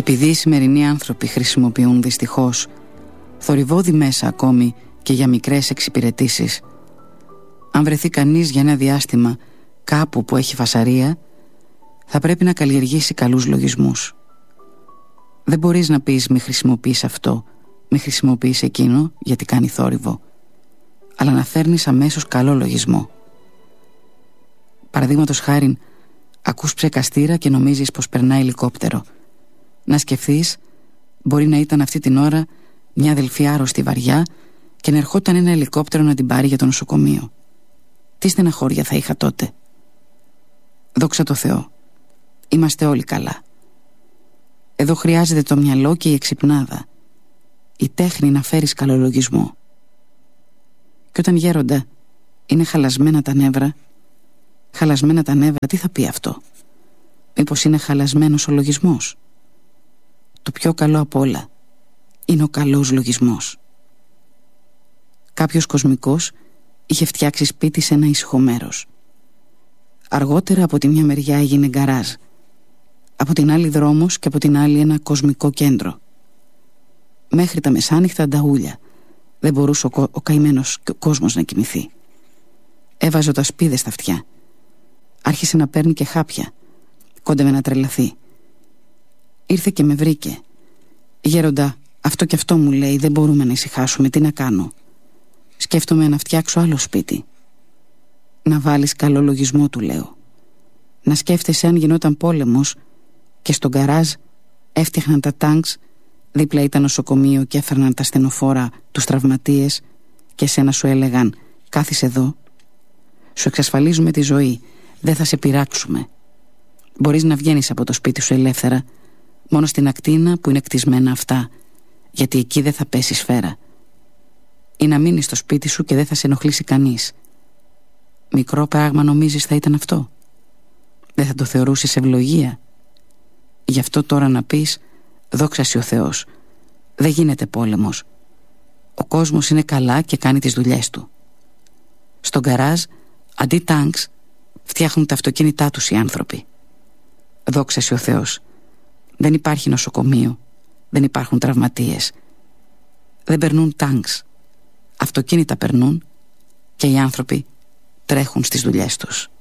Επειδή οι σημερινοί άνθρωποι χρησιμοποιούν δυστυχώς θορυβώδη μέσα ακόμη και για μικρές εξυπηρετήσεις, αν βρεθεί κανείς για ένα διάστημα κάπου που έχει φασαρία, θα πρέπει να καλλιεργήσει καλούς λογισμούς. Δεν μπορείς να πεις μη χρησιμοποιείς αυτό, μη χρησιμοποιείς εκείνο γιατί κάνει θόρυβο, αλλά να φέρνεις αμέσως καλό λογισμό. Παραδείγματος χάριν, ακούς ψεκαστήρα και νομίζεις πως περνάει ελικόπτερο. Να σκεφτείς, μπορεί να ήταν αυτή την ώρα μια αδελφή άρρωστη βαριά και να ερχόταν ένα ελικόπτερο να την πάρει για το νοσοκομείο. Τι στεναχώρια θα είχα τότε. Δόξα τω Θεώ, είμαστε όλοι καλά. Εδώ χρειάζεται το μυαλό και η εξυπνάδα, η τέχνη να φέρεις καλολογισμό. Και όταν γέροντα είναι χαλασμένα τα νεύρα, τι θα πει αυτό? Μήπως είναι χαλασμένος ο λογισμός? Το πιο καλό απ' όλα είναι ο καλός λογισμός. Κάποιος κοσμικός είχε φτιάξει σπίτι σε ένα ήσυχο μέρος. Αργότερα από τη μια μεριά έγινε γκαράζ, από την άλλη δρόμος και από την άλλη ένα κοσμικό κέντρο. Μέχρι τα μεσάνυχτα νταούλια. Δεν μπορούσε ο καημένος κόσμος να κοιμηθεί. Έβαζε τα σπίδες στα αυτιά. Άρχισε να παίρνει και χάπια. Κόντευε να τρελαθεί. Ήρθε και με βρήκε. Γέροντα, αυτό και αυτό μου λέει, δεν μπορούμε να ησυχάσουμε, τι να κάνω? Σκέφτομαι να φτιάξω άλλο σπίτι. Να βάλεις καλό λογισμό, του λέω. Να σκέφτεσαι αν γινόταν πόλεμος και στο γκαράζ έφτιαχναν τα τάγκς, δίπλα ήταν νοσοκομείο και έφερναν τα στενοφόρα τους τραυματίες και σένα σου έλεγαν κάθισε εδώ, σου εξασφαλίζουμε τη ζωή, δεν θα σε πειράξουμε. Μπορείς να βγαίνεις από το σπίτι σου ελεύθερα, μόνο στην ακτίνα που είναι κτισμένα αυτά, γιατί εκεί δεν θα πέσει σφαίρα. Ή να μείνεις στο σπίτι σου και δεν θα σε ενοχλήσει κανείς. Μικρό πράγμα νομίζεις θα ήταν αυτό? Δεν θα το θεωρούσες ευλογία? Γι' αυτό τώρα να πεις δόξα σοι ο Θεός, δεν γίνεται πόλεμος. Ο κόσμος είναι καλά και κάνει τις δουλειές του. Στο γκαράζ αντί τάγκς φτιάχνουν τα αυτοκίνητά τους οι άνθρωποι. Δόξα σοι ο Θεός, δεν υπάρχει νοσοκομείο, δεν υπάρχουν τραυματίες, δεν περνούν τάγκς, αυτοκίνητα περνούν και οι άνθρωποι τρέχουν στις δουλειές τους.